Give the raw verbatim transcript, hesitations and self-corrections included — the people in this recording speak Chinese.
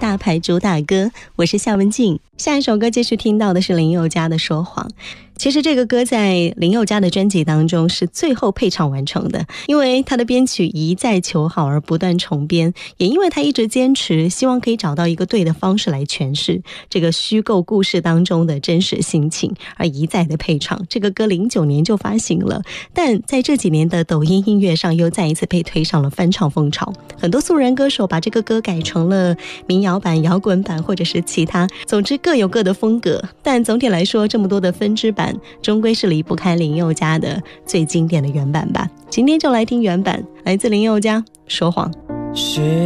大牌主打歌，我是夏文静。下一首歌继续听到的是林宥嘉的《说谎》。其实这个歌在林宥嘉的专辑当中是最后配唱完成的，因为他的编曲一再求好而不断重编，也因为他一直坚持希望可以找到一个对的方式来诠释这个虚构故事当中的真实心情，而一再的配唱。这个歌零九年就发行了，但在这几年的抖音音乐上又再一次被推上了翻唱风潮，很多素人歌手把这个歌改成了民谣版、摇滚版或者是其他，总之各有各的风格。但总体来说，这么多的分支版终归是离不开林宥嘉的最经典的原版吧。今天就来听原版，来自林宥嘉《说谎》。